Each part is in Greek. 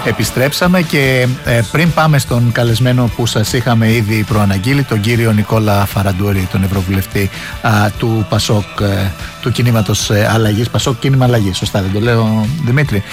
επιστρέψαμε και πριν πάμε στον καλεσμένο που σας είχαμε ήδη προαναγγείλει, τον κύριο Νικόλα Φαραντούρη, τον Ευρωβουλευτή του Πασόκ, του κινήματος αλλαγής, Πασόκ κίνημα αλλαγής, σωστά δεν το λέω Δημήτρη,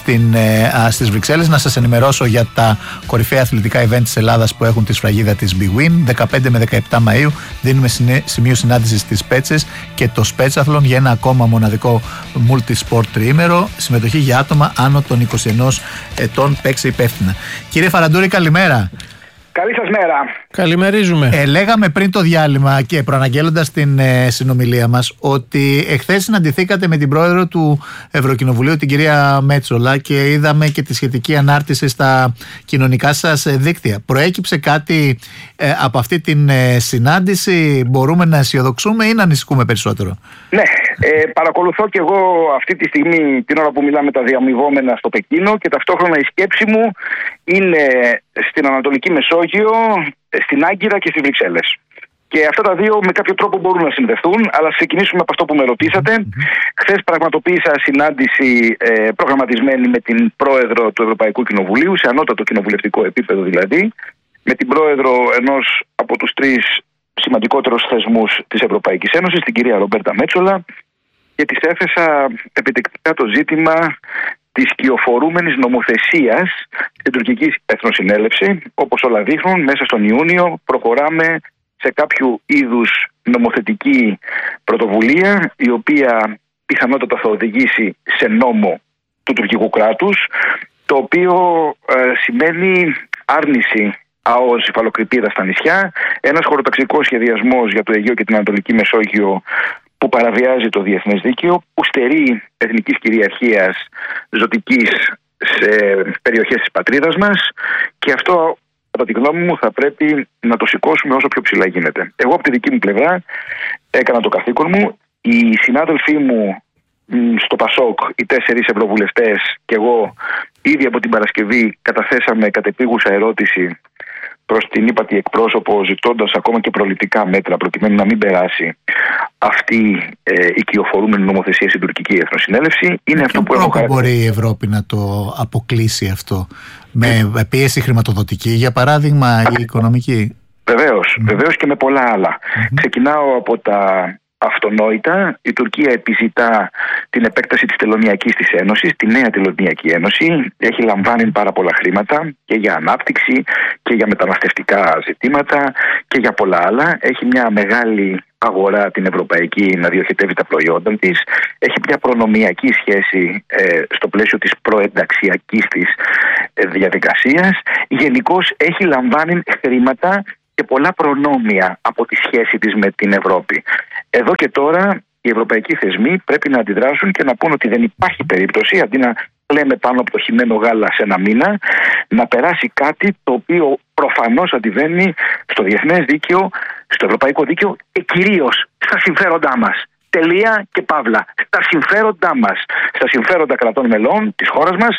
στις Βρυξέλλες, να σας ενημερώσω για τα κορυφαία αθλητικά event της Ελλάδας που έχουν τη σφραγίδα της Big Win. 15 με 17 Μαΐου δίνουμε σημείο συνάντησης στις Πέτσες και το Spetsathlon για ένα ακόμα μοναδικό multi-sport τριήμερο, συμμετοχή για άτομα άνω των 21 ετών. Παίξε υπεύθυνα. Κύριε Φαραντούρη, καλημέρα. Καλή σας μέρα. Καλημερίζουμε. Λέγαμε πριν το διάλειμμα και προαναγγέλλοντας την συνομιλία μας ότι εχθές συναντηθήκατε με την πρόεδρο του Ευρωκοινοβουλίου, την κυρία Μέτσολα, και είδαμε και τη σχετική ανάρτηση στα κοινωνικά σας δίκτυα. Προέκυψε κάτι από αυτή την συνάντηση? Μπορούμε να αισιοδοξούμε ή να ανησυχούμε περισσότερο? Ναι, παρακολουθώ και εγώ αυτή τη στιγμή την ώρα που μιλάμε τα διαμοιβόμενα στο Πεκίνο και ταυτόχρονα η σκέψη μου είναι στην Ανατολική Μεσόγειο, στην Άγκυρα και στις Βρυξέλλες. Και αυτά τα δύο με κάποιο τρόπο μπορούν να συνδεθούν, αλλά ξεκινήσουμε από αυτό που με ρωτήσατε. Χθες πραγματοποίησα συνάντηση προγραμματισμένη με την πρόεδρο του Ευρωπαϊκού Κοινοβουλίου, σε ανώτατο κοινοβουλευτικό επίπεδο δηλαδή, με την πρόεδρο ενός από τους τρεις σημαντικότερους θεσμούς της Ευρωπαϊκής Ένωσης, την κυρία Ρομπέρτα Μέτσολα, και της έθεσα επιτεκτικά το ζήτημα της κυοφορούμενης νομοθεσίας στην τουρκική εθνοσυνέλευση. Όπως όλα δείχνουν, μέσα στον Ιούνιο προχωράμε σε κάποιο είδους νομοθετική πρωτοβουλία, η οποία πιθανότατα θα οδηγήσει σε νόμο του τουρκικού κράτους, το οποίο σημαίνει άρνηση ΑΟΣ υφαλοκρηπίδα στα νησιά, ένας χωροταξικός σχεδιασμός για το Αιγαίο και την Ανατολική Μεσόγειο που παραβιάζει το διεθνές δίκαιο, που στερεί εθνικής κυριαρχίας ζωτικής σε περιοχές της πατρίδας μας, και αυτό, κατά τη γνώμη μου, θα πρέπει να το σηκώσουμε όσο πιο ψηλά γίνεται. Εγώ από τη δική μου πλευρά έκανα το καθήκον μου. Οι συνάδελφοί μου στο Πασόκ, οι 4 ευρωβουλευτές και εγώ, ήδη από την Παρασκευή καταθέσαμε κατεπίγουσα ερώτηση προς την ύπατη εκπρόσωπο, ζητώντας ακόμα και προληπτικά μέτρα προκειμένου να μην περάσει αυτή η κυοφορούμενη νομοθεσία στην τουρκική εθνοσυνέλευση. Είναι αυτό που έχω μπορεί η Ευρώπη να το αποκλείσει αυτό? Με πίεση χρηματοδοτική, για παράδειγμα, ή οικονομική? Βεβαίως και με πολλά άλλα. Ξεκινάω από τα αυτονόητα. Η Τουρκία επιζητά την επέκταση της Τελωνειακής της Ένωσης, τη νέα Τελωνειακή Ένωση. Έχει λαμβάνει πάρα πολλά χρήματα και για ανάπτυξη και για μεταναστευτικά ζητήματα και για πολλά άλλα. Έχει μια μεγάλη αγορά την ευρωπαϊκή να διοχετεύει τα προϊόντα της. Έχει μια προνομιακή σχέση στο πλαίσιο της προενταξιακής της διαδικασίας. Γενικώς έχει λαμβάνει χρήματα και πολλά προνόμια από τη σχέση της με την Ευρώπη. Εδώ και τώρα οι ευρωπαϊκοί θεσμοί πρέπει να αντιδράσουν και να πούν ότι δεν υπάρχει περίπτωση, αντί να λέμε πάνω από το χυμένο γάλα σε ένα μήνα, να περάσει κάτι το οποίο προφανώς αντιβαίνει στο διεθνές δίκαιο, στο ευρωπαϊκό δίκαιο και κυρίως στα συμφέροντά μας. Τελεία και παύλα. Στα συμφέροντά μας. Στα συμφέροντα κρατών μελών της χώρας μας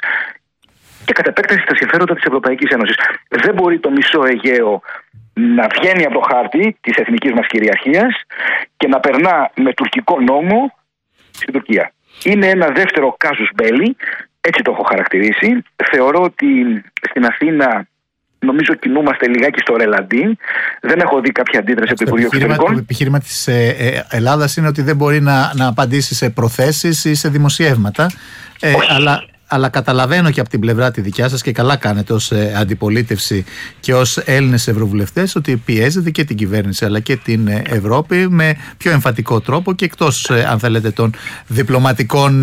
και κατ' επέκταση στα συμφέροντα της Ευρωπαϊκής Ένωσης. Δεν μπορεί το μισό Αιγαίο να βγαίνει από το χάρτη της εθνικής μας κυριαρχίας και να περνά με τουρκικό νόμο στην Τουρκία. Είναι ένα δεύτερο κάζους μπέλι, έτσι το έχω χαρακτηρίσει. Θεωρώ ότι στην Αθήνα, νομίζω, κινούμαστε λιγάκι στο ρελαντί. Δεν έχω δει κάποια αντίδραση από το Υπουργείο Εξωτερικών. Το επιχείρημα της Ελλάδας είναι ότι δεν μπορεί να απαντήσει σε προθέσεις ή σε δημοσιεύματα. Αλλά καταλαβαίνω και από την πλευρά τη δικιά σας, και καλά κάνετε ως αντιπολίτευση και ως Έλληνες ευρωβουλευτές, ότι πιέζετε και την κυβέρνηση αλλά και την Ευρώπη με πιο εμφατικό τρόπο και εκτός, αν θέλετε, των διπλωματικών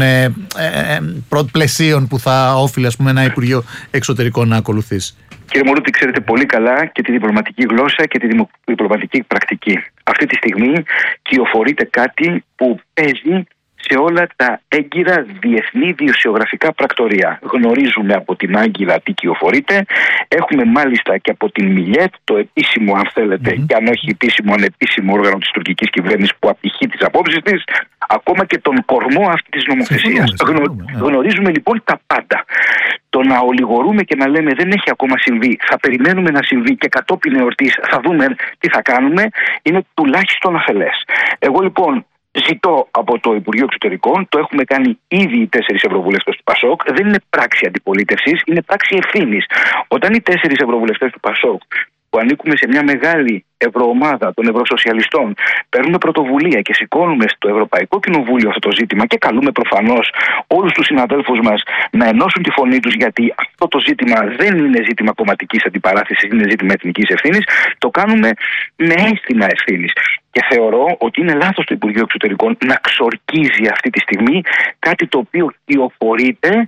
πλαισίων που θα όφιλε, ας πούμε, ένα Υπουργείο Εξωτερικών να ακολουθήσει. Κύριε Μωρούτη, ξέρετε πολύ καλά και τη διπλωματική γλώσσα και τη διπλωματική πρακτική. Αυτή τη στιγμή κυοφορείται κάτι που παίζει σε όλα τα έγκυρα διεθνή δημοσιογραφικά πρακτορία. Γνωρίζουμε από την Άγκυρα τι κυοφορείται. Έχουμε μάλιστα και από την Μιλιέτ, το επίσημο, αν θέλετε, και αν όχι επίσημο, ανεπίσημο όργανο της τουρκικής κυβέρνησης που απηχεί τις απόψεις της, ακόμα και τον κορμό αυτής της νομοθεσίας. Γνωρίζουμε λοιπόν τα πάντα. Το να ολιγορούμε και να λέμε δεν έχει ακόμα συμβεί, θα περιμένουμε να συμβεί και κατόπιν εορτής θα δούμε τι θα κάνουμε, είναι τουλάχιστον αφελές. Εγώ λοιπόν ζητώ από το Υπουργείο Εξωτερικών, το έχουμε κάνει ήδη οι 4 ευρωβουλευτές του ΠΑΣΟΚ, δεν είναι πράξη αντιπολίτευσης, είναι πράξη ευθύνης. Όταν οι 4 ευρωβουλευτές του ΠΑΣΟΚ, που ανήκουμε σε μια μεγάλη ευρωομάδα των ευρωσοσιαλιστών, παίρνουμε πρωτοβουλία και σηκώνουμε στο Ευρωπαϊκό Κοινοβούλιο αυτό το ζήτημα και καλούμε προφανώς όλους τους συναδέλφους μας να ενώσουν τη φωνή τους, γιατί αυτό το ζήτημα δεν είναι ζήτημα κομματικής αντιπαράθεσης, είναι ζήτημα εθνικής ευθύνης, το κάνουμε με αίσθημα ευθύνης. Και θεωρώ ότι είναι λάθος το Υπουργείο Εξωτερικών να ξορκίζει αυτή τη στιγμή κάτι το οποίο κυοφορείται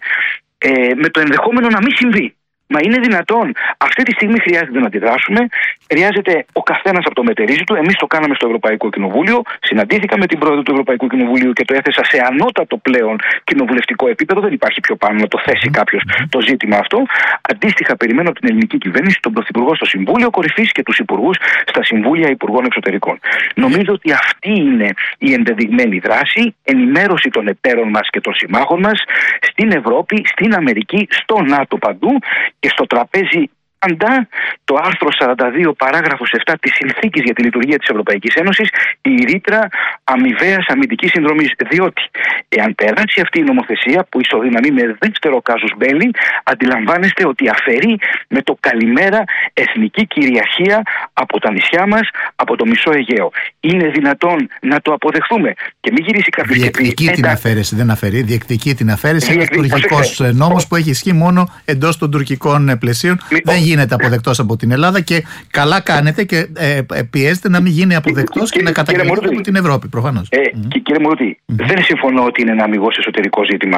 με το ενδεχόμενο να μην συμβεί. Μα είναι δυνατόν? Αυτή τη στιγμή χρειάζεται να αντιδράσουμε. Χρειάζεται ο καθένας από το μετερίζει του. Εμείς το κάναμε στο Ευρωπαϊκό Κοινοβούλιο. Συναντήθηκα με την πρόεδρο του Ευρωπαϊκού Κοινοβουλίου και το έθεσα σε ανώτατο πλέον κοινοβουλευτικό επίπεδο. Δεν υπάρχει πιο πάνω να το θέσει κάποιος το ζήτημα αυτό. Αντίστοιχα, περιμένω από την ελληνική κυβέρνηση, τον Πρωθυπουργό στο Συμβούλιο Κορυφής και τους υπουργούς στα Συμβούλια Υπουργών Εξωτερικών. Νομίζω ότι αυτή είναι η ενδεδειγμένη δράση, ενημέρωση των εταίρων μας και των συμμάχων μας στην Ευρώπη, στην Αμερική, στο ΝΑΤΟ παντού. Και στο τραπέζι πάντα το άρθρο 42 παράγραφος 7 της Συνθήκης για τη Λειτουργία της Ευρωπαϊκής Ένωσης, η ρήτρα αμοιβαίας αμυντικής συνδρομής. Διότι εάν περάσει αυτή η νομοθεσία που ισοδυναμεί με δεύτερο κάζους μπέλι, αντιλαμβάνεστε ότι αφαιρεί με το καλημέρα εθνική κυριαρχία από τα νησιά μας, από το μισό Αιγαίο. Είναι δυνατόν να το αποδεχθούμε? Και μην γυρίσει κάποιος και πει. Διεκδικεί την αφαίρεση, δεν αφαιρεί. Διεκδικεί την αφαίρεση. Είναι τουρκικός νόμος που έχει ισχύ μόνο εντός των τουρκικών πλαισίων. Δεν γίνεται αποδεκτός από την Ελλάδα και καλά κάνετε και πιέζετε να μην γίνει αποδεκτός και να καταγγελθεί από την Ευρώπη, προφανώς. Κύριε Μουρούτη, δεν συμφωνώ ότι είναι ένα αμιγώς εσωτερικό ζήτημα.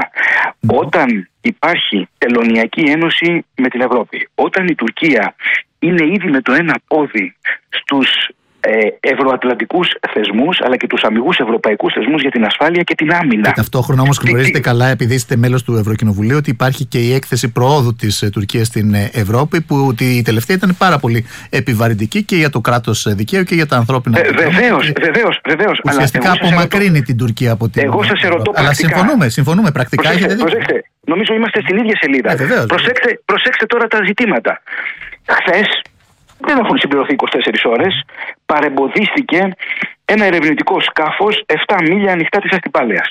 Όταν υπάρχει τελωνειακή ένωση με την Ευρώπη, όταν η Τουρκία είναι ήδη με το ένα πόδι στους ευρωατλαντικούς θεσμούς, αλλά και τους αμιγούς ευρωπαϊκούς θεσμούς για την ασφάλεια και την άμυνα. Και ταυτόχρονα όμως γνωρίζετε καλά, επειδή είστε μέλος του Ευρωκοινοβουλίου, ότι υπάρχει και η έκθεση προόδου της Τουρκίας στην Ευρώπη, που η τελευταία ήταν πάρα πολύ επιβαρυντική και για το κράτος δικαίου και για τα ανθρώπινα δικαιώματα. Βεβαίως. Ουσιαστικά απομακρύνει την Τουρκία από την Εγώ σας ερωτώ πρακτικά. Αλλά συμφωνούμε πρακτικά. Προσέξτε, νομίζω είμαστε στην ίδια σελίδα. Προσέξτε τώρα τα ζητήματα. Χθες, δεν έχουν συμπληρωθεί 24 ώρες, παρεμποδίστηκε ένα ερευνητικό σκάφος 7 μίλια ανοιχτά της Αστυπάλαιας.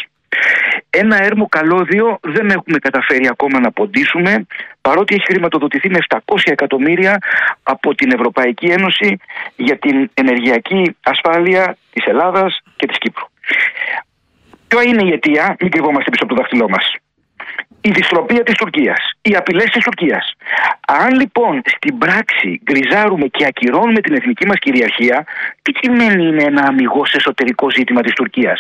Ένα έρμο καλώδιο δεν έχουμε καταφέρει ακόμα να ποντίσουμε, παρότι έχει χρηματοδοτηθεί με 700 εκατομμύρια από την Ευρωπαϊκή Ένωση για την ενεργειακή ασφάλεια της Ελλάδας και της Κύπρου. Ποια είναι η αιτία? Μην κρυβόμαστε πίσω από το δάχτυλό μας. Η δυστροπία της Τουρκίας, οι απειλές της Τουρκίας. Αν λοιπόν στην πράξη γκριζάρουμε και ακυρώνουμε την εθνική μας κυριαρχία, τι σημαίνει είναι ένα αμιγώς εσωτερικό ζήτημα της Τουρκίας?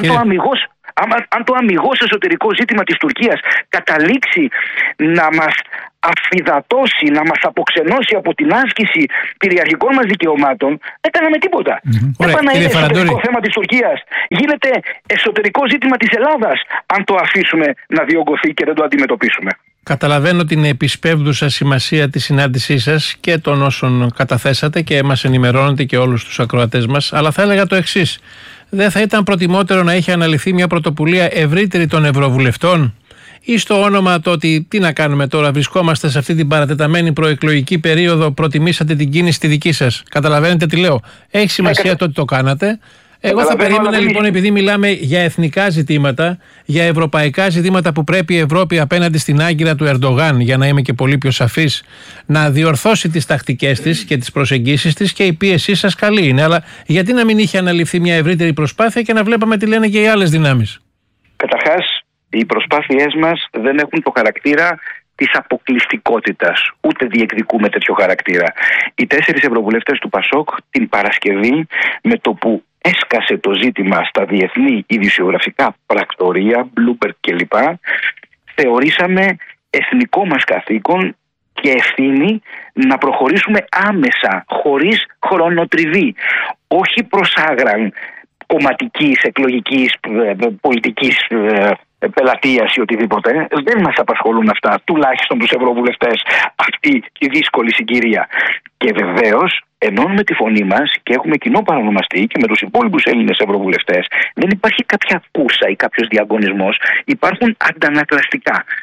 Αν το αμιγώς εσωτερικό ζήτημα της Τουρκίας καταλήξει να μας αφυδατώσει, να μας αποξενώσει από την άσκηση κυριαρχικών μας δικαιωμάτων, δεν κάναμε τίποτα. Δεν πάει να είναι εσωτερικό θέμα της Τουρκίας. Γίνεται εσωτερικό ζήτημα της Ελλάδας αν το αφήσουμε να διωγγωθεί και δεν το αντιμετωπίσουμε. Καταλαβαίνω την επισπεύδουσα σημασία της συνάντησής σας και των όσων καταθέσατε και μας ενημερώνετε και όλους τους ακροατές μας, αλλά θα έλεγα το εξής. Δεν θα ήταν προτιμότερο να είχε αναλυθεί μια πρωτοβουλία ευρύτερη των Ευρωβουλευτών, ή στο όνομα το ότι τι να κάνουμε τώρα, βρισκόμαστε σε αυτή την παρατεταμένη προεκλογική περίοδο, προτιμήσατε την κίνηση τη δική σας? Καταλαβαίνετε τι λέω? Έχει σημασία το ότι το κάνατε. Εγώ θα περίμενα λοιπόν, επειδή μιλάμε για εθνικά ζητήματα, για ευρωπαϊκά ζητήματα που πρέπει η Ευρώπη απέναντι στην άγκυρα του Ερντογάν, για να είμαι και πολύ πιο σαφής, να διορθώσει τις τακτικές της και τις προσεγγίσεις της, και η πίεσή σας καλή είναι. Αλλά γιατί να μην είχε αναλυφθεί μια ευρύτερη προσπάθεια και να βλέπαμε τι λένε και οι άλλες δυνάμεις? Καταρχάς, οι προσπάθειές μας δεν έχουν το χαρακτήρα της αποκλειστικότητας, ούτε διεκδικούμε τέτοιο χαρακτήρα. Οι 4 ευρωβουλευτές του ΠΑΣΟΚ την Παρασκευή, με το που έσκασε το ζήτημα στα διεθνή ειδησιογραφικά πρακτορία, Bloomberg κλπ, θεωρήσαμε εθνικό μας καθήκον και ευθύνη να προχωρήσουμε άμεσα, χωρίς χρονοτριβή, όχι προς άγραν κομματικής, εκλογικής, πολιτικής πελατείας ή οτιδήποτε. Δεν μας απασχολούν αυτά, τουλάχιστον τους ευρωβουλευτές, αυτή η δύσκολη συγκυρία. Και βεβαίως ενώνουμε τη φωνή μας και έχουμε κοινό παρονομαστή και με τους υπόλοιπους Έλληνες ευρωβουλευτές. Δεν υπάρχει κάποια κούρσα ή κάποιος διαγωνισμός, υπάρχουν αντανακλαστικά.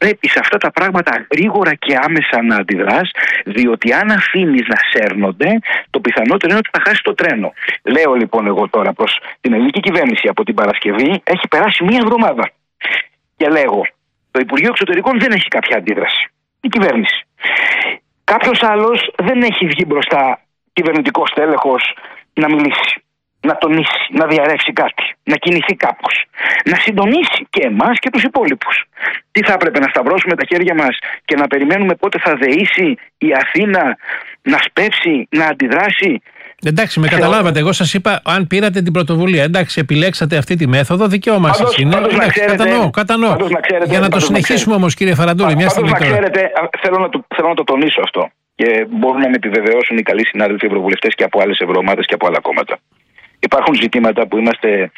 πρέπει σε αυτά τα πράγματα γρήγορα και άμεσα να αντιδράς, διότι αν αφήνεις να σέρνονται, το πιθανότερο είναι ότι θα χάσεις το τρένο. Λέω λοιπόν εγώ τώρα προς την ελληνική κυβέρνηση, από την Παρασκευή έχει περάσει μία εβδομάδα. Και λέγω, το Υπουργείο Εξωτερικών δεν έχει κάποια αντίδραση. Η κυβέρνηση. Κάποιος άλλος δεν έχει βγει μπροστά, κυβερνητικό στέλεχος, να μιλήσει, να τονίσει, να διαρρεύσει κάτι, να κινηθεί κάπως, να συντονίσει και εμάς και τους υπόλοιπους. Τι θα έπρεπε, να σταυρώσουμε τα χέρια μας και να περιμένουμε πότε θα δεήσει η Αθήνα, να σπεύσει, να αντιδράσει? Εντάξει, με καταλάβατε. Εγώ σας είπα, αν πήρατε την πρωτοβουλία, εντάξει, επιλέξατε αυτή τη μέθοδο, δικαίωμά σας είναι. Κατανοώ. Για να το συνεχίσουμε όμως, κύριε Φαραντούρη, μια στιγμή τώρα. Θέλω να το τονίσω αυτό. Και μπορούν να με επιβεβαιώσουν οι καλοί συνάδελφοι ευρωβουλευτές και από άλλες ευρωομάδες και από άλλα κόμματα. Υπάρχουν ζητήματα που είμαστε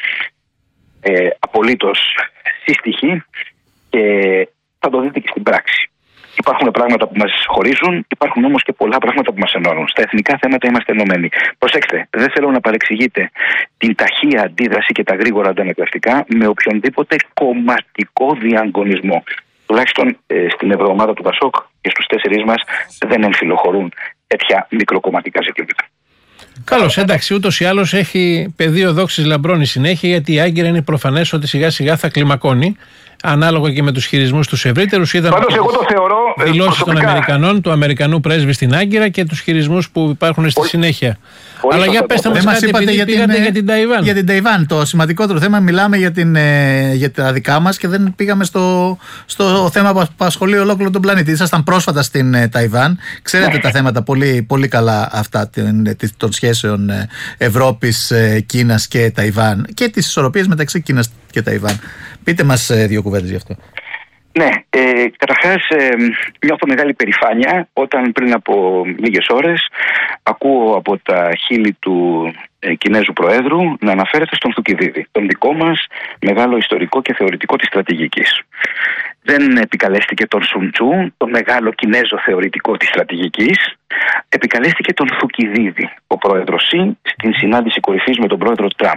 απολύτως σύστοιχοι και θα το δείτε και στην πράξη. Υπάρχουν πράγματα που μας χωρίζουν, υπάρχουν όμως και πολλά πράγματα που μας ενώνουν. Στα εθνικά θέματα είμαστε ενωμένοι. Προσέξτε, δεν θέλω να παρεξηγείτε την ταχεία αντίδραση και τα γρήγορα αντανακλαστικά με οποιονδήποτε κομματικό διαγωνισμό. Τουλάχιστον στην ευρωομάδα του Πασόκ και στους 4 μας δεν εμφυλοχωρούν τέτοια μικροκομματικά ζητήματα. Καλώς, εντάξει, ούτως ή άλλως έχει πεδίο δόξης λαμπρώνει συνέχεια, γιατί η Άγκυρα είναι προφανές ότι σιγά σιγά θα κλιμακώνει, ανάλογα και με τους χειρισμούς τους ευρύτερους. Πάντως εγώ το θεωρώ δηλώσεις των Αμερικανών, του Αμερικανού πρέσβη στην Άγκυρα και τους χειρισμούς που υπάρχουν στη συνέχεια. Αλλά για πέστε μας κάτι, επειδή πήγατε για την Ταϊβάν. Για την Ταϊβάν, το σημαντικότερο θέμα, μιλάμε για τα δικά μας και δεν πήγαμε στο θέμα που απασχολεί ολόκληρο τον πλανήτη. Ήσασταν πρόσφατα στην Ταϊβάν, ξέρετε τα θέματα πολύ, πολύ καλά αυτά των σχέσεων Ευρώπης, Κίνας και Ταϊβάν και τις ισορροπίες μεταξύ Κίνας και Ταϊβάν. Πείτε μας 2 κουβέντες γι' αυτό. Ναι, καταρχάς νιώθω μεγάλη περηφάνεια όταν πριν από λίγες ώρες ακούω από τα χείλη του Κινέζου Προέδρου να αναφέρεται στον Θουκυδίδη, τον δικό μας μεγάλο ιστορικό και θεωρητικό της στρατηγικής. Δεν επικαλέστηκε τον Σουν Τσου, τον μεγάλο Κινέζο θεωρητικό της στρατηγικής, επικαλέστηκε τον Θουκυδίδη, ο πρόεδρος Σι, στην συνάντηση κορυφής με τον πρόεδρο Τραμπ.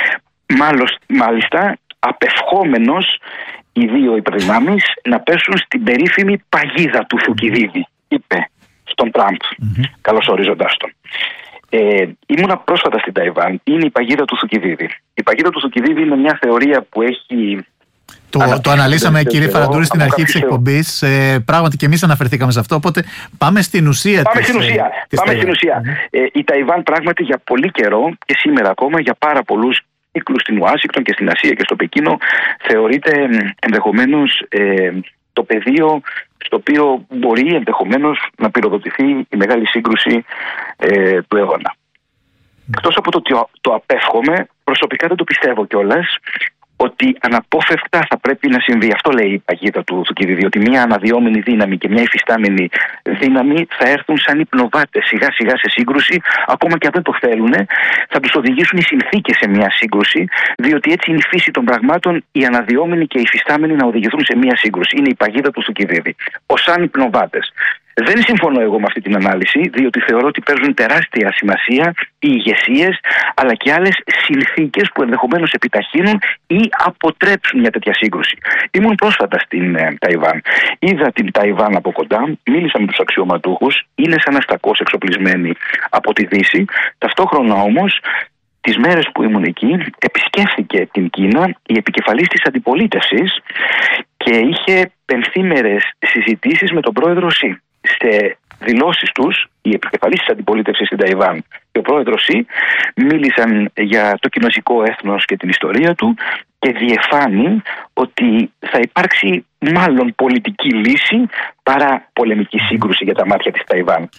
Μάλιστα, απευχόμενος οι 2 υπερδυνάμεις να πέσουν στην περίφημη παγίδα του Θουκυδίδη, είπε στον Τραμπ, καλωσορίζοντάς τον. Ήμουνα πρόσφατα στην Ταϊβάν. Είναι η παγίδα του Θουκυδίδη. Η παγίδα του Θουκυδίδη είναι μια θεωρία που έχει... Το αναλύσαμε, κύριε Φαραντούρη, στην αρχή της εκπομπής. Πράγματι και εμείς αναφερθήκαμε σε αυτό. Οπότε πάμε στην ουσία. Πάμε στην ουσία. Η Ταϊβάν πράγματι για πολύ καιρό και σήμερα ακόμα, για πάρα πολλούς κύκλους στην Ουάσιγκτον και στην Ασία και στο Πεκίνο, θεωρείται ενδεχομένως το πεδίο στο οποίο μπορεί ενδεχομένως να πυροδοτηθεί η μεγάλη σύγκρουση του αιώνα. Εκτός από το ότι το απέφχομαι, προσωπικά δεν το πιστεύω κιόλας, ότι αναπόφευκτα θα πρέπει να συμβεί. Αυτό λέει η παγίδα του Θουκυδίδη, ότι μια αναδυόμενη δύναμη και μια υφιστάμενη δύναμη θα έρθουν σαν υπνοβάτες σιγά σιγά σε σύγκρουση, ακόμα και αν δεν το θέλουν, θα τους οδηγήσουν οι συνθήκες σε μια σύγκρουση, διότι έτσι είναι η φύση των πραγμάτων, οι αναδυόμενοι και οι υφιστάμενοι να οδηγηθούν σε μια σύγκρουση. Είναι η παγίδα του Θουκυδίδη. Ως σαν υπνοβάτες. Δεν συμφωνώ εγώ με αυτή την ανάλυση, διότι θεωρώ ότι παίζουν τεράστια σημασία οι ηγεσίες, αλλά και άλλες συνθήκες που ενδεχομένως επιταχύνουν ή αποτρέψουν μια τέτοια σύγκρουση. Ήμουν πρόσφατα στην Ταϊβάν. Είδα την Ταϊβάν από κοντά, μίλησα με τους αξιωματούχους, είναι σαν αστακώς εξοπλισμένοι από τη Δύση. Ταυτόχρονα όμως, τις μέρες που ήμουν εκεί, επισκέφθηκε την Κίνα η επικεφαλής της αντιπολίτευσης και είχε πενθήμερες συζητήσεις με τον πρόεδρο Σι. Σε δηλώσεις τους, οι επικεφαλής της αντιπολίτευσης στην Ταϊβάν και ο πρόεδρος Σι μίλησαν για το κινέζικο έθνος και την ιστορία του και διεφάνει ότι θα υπάρξει μάλλον πολιτική λύση παρά πολεμική σύγκρουση για τα μάτια της Ταϊβάν.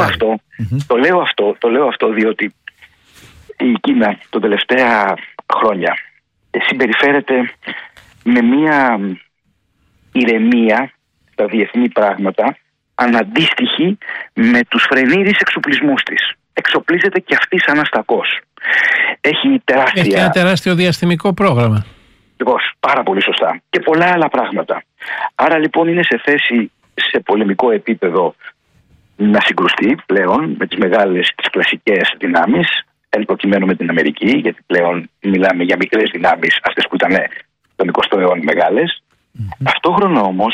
Το λέω αυτό διότι η Κίνα τα τελευταία χρόνια συμπεριφέρεται με μια ηρεμία στα διεθνή πράγματα αναντίστοιχη με τους φρενήρεις εξοπλισμούς της. Εξοπλίζεται και αυτή σαν αστακός. Έχει ένα τεράστιο διαστημικό πρόγραμμα. Λοιπόν, πάρα πολύ σωστά. Και πολλά άλλα πράγματα. Άρα λοιπόν είναι σε θέση σε πολεμικό επίπεδο να συγκρουστεί πλέον με τις μεγάλες, τις κλασικές δυνάμεις, εν προκειμένου με την Αμερική, γιατί πλέον μιλάμε για μικρές δυνάμεις, αυτές που ήταν τον 20ο αιώνα μεγάλες. Ταυτόχρονα όμως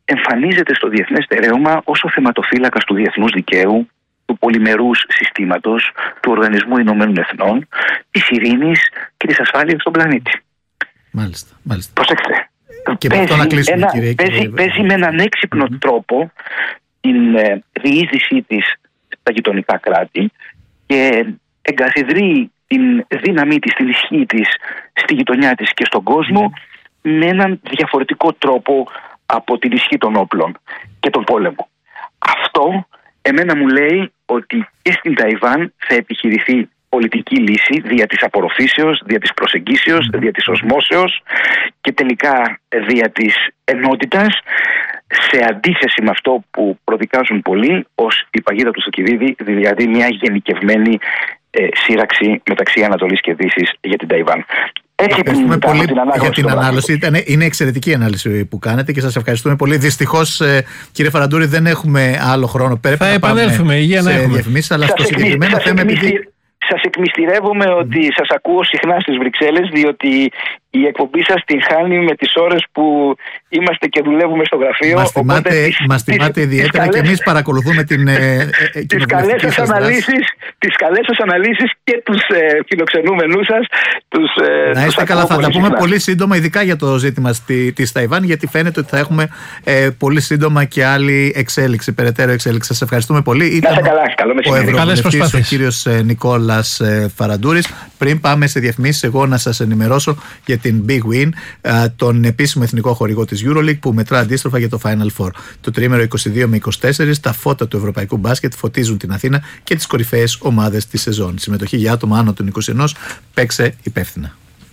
εμφανίζεται στο διεθνές στερέωμα ως ο θεματοφύλακας του διεθνούς δικαίου, του πολυμερούς συστήματος, του Οργανισμού Ηνωμένων Εθνών, της ειρήνης και της ασφάλειας στον πλανήτη. Μάλιστα. Προσέξτε. Και παίζει με έναν έξυπνο τρόπο την διείσδυσή της στα γειτονικά κράτη και εγκαθιδρύει την δύναμή της, την ισχύ της στη γειτονιά της και στον κόσμο με έναν διαφορετικό τρόπο από την ισχύ των όπλων και τον πόλεμο. Αυτό εμένα μου λέει ότι και στην Ταϊβάν θα επιχειρηθεί πολιτική λύση δια της απορροφήσεως, δια της προσεγγίσεως, δια της οσμώσεως και τελικά δια της ενότητας, σε αντίθεση με αυτό που προδικάζουν πολλοί ως η παγίδα του Θουκυδίδη, δηλαδή μια γενικευμένη σύραξη μεταξύ Ανατολής και Δύσης για την Ταϊβάν. Ευχαριστούμε πολύ για την ανάλυση. Είναι εξαιρετική η ανάλυση που κάνετε και σας ευχαριστούμε πολύ. Δυστυχώς, κύριε Φαραντούρη, δεν έχουμε άλλο χρόνο. Θα επανέλθουμε για να έχουμε. Αλλά στο συγκεκριμένο θέμα, σας εκμυστηρεύομαι ότι σας ακούω συχνά στις Βρυξέλλες, διότι η εκπομπή σας την χάνει με τις ώρες που είμαστε και δουλεύουμε στο γραφείο. Μας θυμάται ιδιαίτερα και εμείς παρακολουθούμε τις καλές σας αναλύσεις και τους φιλοξενούμενους σας. Να είστε καλά, θα τα πούμε πολύ σύντομα, ειδικά για το ζήτημα της Ταϊβάν, γιατί φαίνεται ότι θα έχουμε πολύ σύντομα και άλλη εξέλιξη, περαιτέρω εξέλιξη. Σας ευχαριστούμε πολύ. Να είστε καλά, καλό μεσημέρι. Ο Ευρωβουλευτής, ο κύριος Νικόλας Φαραντούρης. Πριν πάμε σε διαφημίσεις, εγώ να σας ενημερώσω για την Big Win, τον επίσημο εθνικό χορηγό της EuroLeague, που μετρά αντίστροφα για το Final Four. Το τρίμερο 22 με 24, τα φώτα του ευρωπαϊκού μπάσκετ φωτίζουν την Αθήνα και τις κορυφαίες ομάδες της σεζόν. Συμμετοχή για άτομα άνω των 21, παίξε υπεύθυνα.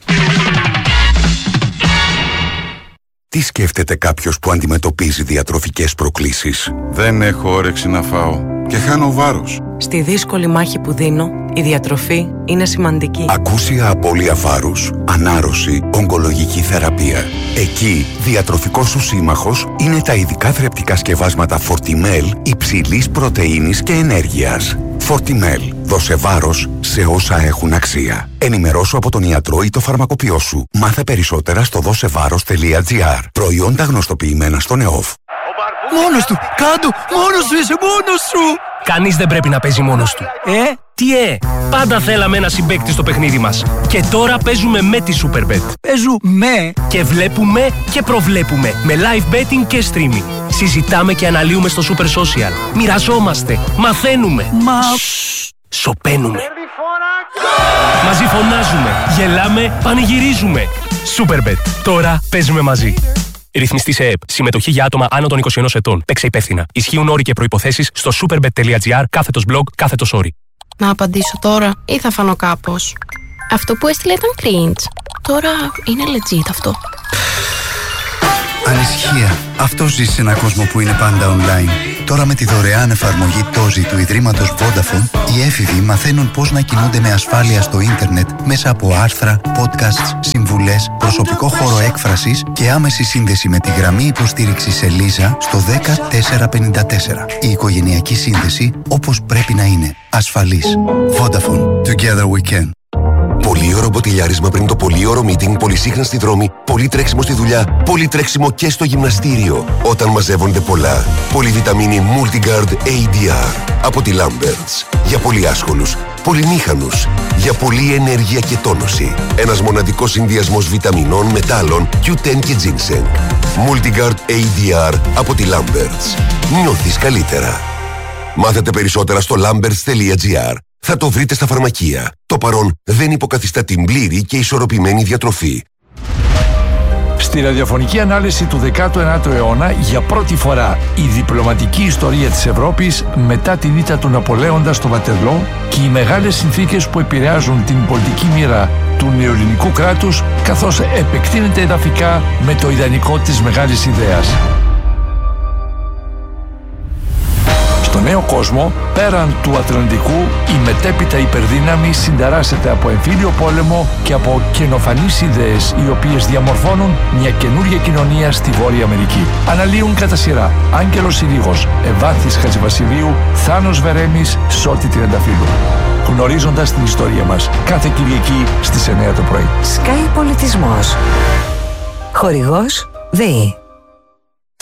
Τι σκέφτεται κάποιος που αντιμετωπίζει διατροφικές προκλήσεις? Δεν έχω όρεξη να φάω και χάνω βάρος. Στη δύσκολη μάχη που δίνω, η διατροφή είναι σημαντική. Ακούσια απώλεια βάρους, ανάρρωση, ογκολογική θεραπεία. Εκεί, διατροφικός σου σύμμαχος είναι τα ειδικά θρεπτικά σκευάσματα Fortimel υψηλής πρωτεΐνης και ενέργειας. Fortimel. Δώσε βάρος σε όσα έχουν αξία. Ενημερώσου από τον ιατρό ή το φαρμακοποιό σου. Μάθε περισσότερα στο δώσεβάρος.gr. Προϊόντα γνωστοποιημένα στον ΕΟΦ. Μόνος του! Κάντου! Μόνος σου είσαι! Μόνος σου! Κανείς δεν πρέπει να παίζει μόνος του. Τι πάντα θέλαμε ένα συμπαίκτη στο παιχνίδι μας. Και τώρα παίζουμε με τη Superbet. Παίζουμε! Και βλέπουμε και προβλέπουμε. Με live betting και streaming. Συζητάμε και αναλύουμε στο Super Social. Μοιραζόμαστε. Μαθαίνουμε. Σωπαίνουμε. Μαζί φωνάζουμε. Γελάμε. Πανηγυρίζουμε. Superbet. Τώρα παίζουμε μαζί. Ρυθμιστή σε ΕΕΠ. Συμμετοχή για άτομα άνω των 21 ετών. Παίξε υπεύθυνα. Ισχύουν όροι και προϋποθέσεις στο superbet.gr/blog/όροι. Να απαντήσω τώρα ή θα φανώ κάπως? Αυτό που έστειλε ήταν cringe. Τώρα είναι legit αυτό. Ανησυχία. Αυτό ζει σε έναν κόσμο που είναι πάντα online. Τώρα με τη δωρεάν εφαρμογή Tozi του Ιδρύματος Vodafone, οι έφηβοι μαθαίνουν πώς να κινούνται με ασφάλεια στο ίντερνετ μέσα από άρθρα, podcasts, συμβουλές, προσωπικό χώρο έκφρασης και άμεση σύνδεση με τη γραμμή υποστήριξης Ελίζα στο 10454. Η οικογενειακή σύνδεση όπως πρέπει να είναι. Ασφαλής. Vodafone. Together we can. Πολύωρο μποτιλιάρισμα πριν το πολύωρο meeting, πολυσύχναστη δρόμη, πολύ τρέξιμο στη δουλειά, πολύ τρέξιμο και στο γυμναστήριο. Όταν μαζεύονται πολλά. Πολυβιταμίνη Multigard ADR από τη Lamberts. Για πολύ άσχολους, πολυμήχανους, για πολλή ενέργεια και τόνωση. Ένας μοναδικός συνδυασμός βιταμινών, μετάλλων, Q10 και ginseng. Multigard ADR από τη Lamberts. Νιώθεις καλύτερα. Μάθετε περισσότερα στο lamberts.gr. Θα το βρείτε στα φαρμακεία. Το παρόν δεν υποκαθιστά την πλήρη και ισορροπημένη διατροφή. Στη ραδιοφωνική ανάλυση του 19ου αιώνα, για πρώτη φορά η διπλωματική ιστορία της Ευρώπης μετά την ήττα του Ναπολέοντα στο Βατερλό και οι μεγάλες συνθήκες που επηρεάζουν την πολιτική μοίρα του νεοελληνικού κράτους, καθώς επεκτείνεται εδαφικά με το ιδανικό της μεγάλης ιδέας. Στο νέο κόσμο, πέραν του Ατλαντικού, η μετέπειτα υπερδύναμη συνταράσσεται από εμφύλιο πόλεμο και από καινοφανείς ιδέες, οι οποίες διαμορφώνουν μια καινούργια κοινωνία στη Βόρεια Αμερική. Αναλύουν κατά σειρά Άγγελος Συρίγος, Ευάθης Χατζηβασιλείου, Θάνος Βερέμης, Σώτη Τριανταφύλου. Γνωρίζοντας την ιστορία μας, κάθε Κυριακή στις 9 το πρωί. Sky Πολιτισμός. Χορηγός ΔΕΗ.